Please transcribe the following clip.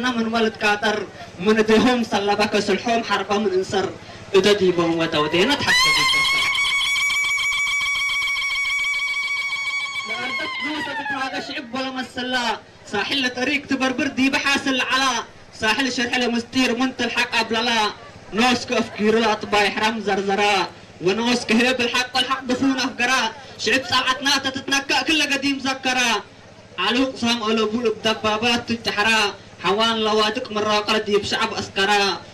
حنا من ولد كاتر من دهم صلبك سلحوم حربا من انصر ادديبهم وتودينا تحكي لأرضك دوسة هذا شعب ولا مسلا ساحل طريق تبربر دي بحاسل على ساحل شرح مستير منت الحق أبللا نوسك أفكير الأطباء حرام زرزرا ونوسك هيب الحق والحق دفون أفقرا شعب ساعتنا تتنكأ كل قديم ذكرا علوق صام ألو بول بدبابات تتحرا حوان لوادك مرة قلت يبشعب أسكرا